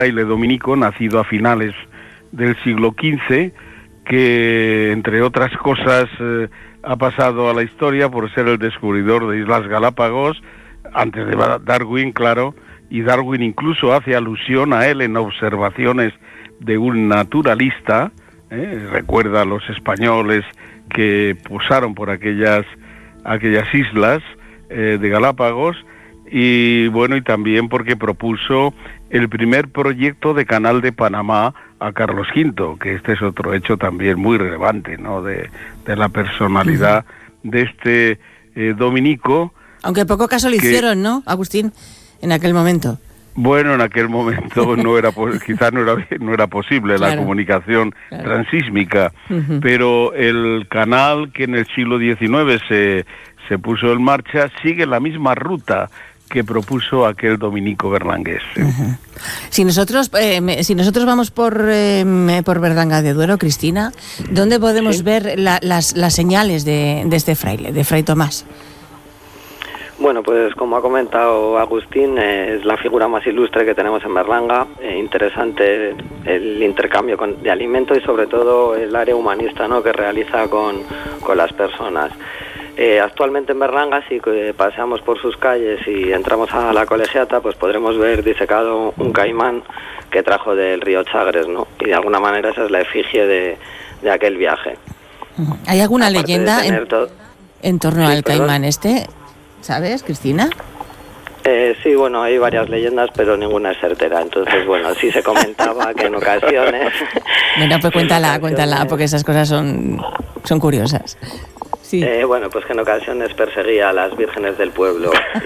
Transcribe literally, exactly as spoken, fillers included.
fraile dominico, nacido a finales del siglo quince, que entre otras cosas eh, ha pasado a la historia por ser el descubridor de Islas Galápagos, antes de Darwin, claro, y Darwin incluso hace alusión a él en observaciones de un naturalista, ¿eh? Recuerda a los españoles que posaron por aquellas, aquellas islas eh, de Galápagos, y bueno, y también porque propuso el primer proyecto de canal de Panamá a Carlos quinto, que este es otro hecho también muy relevante, ¿no?, de, de la personalidad uh-huh. de este eh, dominico. Aunque poco caso le hicieron, ¿no, Agustín, en aquel momento? Bueno, en aquel momento no era quizás no era no era posible claro, la comunicación claro. transísmica, uh-huh. pero el canal que en el siglo diecinueve se se puso en marcha sigue la misma ruta que propuso aquel dominico berlangués. Uh-huh. Si nosotros eh, si nosotros vamos por eh, por Berlanga de Duero, Cristina, ¿dónde podemos ¿Sí? ver la, las las señales de, de este fraile, de Fray Tomás? Bueno, pues como ha comentado Agustín, eh, es la figura más ilustre que tenemos en Berlanga. Eh, interesante el intercambio con, de alimento y sobre todo el área humanista, ¿no?, que realiza con, con las personas. Eh, actualmente en Berlanga, si eh, paseamos por sus calles y entramos a la colegiata, pues podremos ver disecado un caimán que trajo del río Chagres, ¿no? Y de alguna manera esa es la efigie de, de aquel viaje. ¿Hay alguna Aparte leyenda en, to- en torno sí, al perdón. caimán este? ¿Sabes, Cristina? Eh, sí, bueno, hay varias leyendas, pero ninguna es certera. Entonces, bueno, sí se comentaba que en ocasiones... Bueno, pues cuéntala, ocasiones, cuéntala, porque esas cosas son, son curiosas. Sí. Eh, bueno, pues que en ocasiones perseguía a las vírgenes del pueblo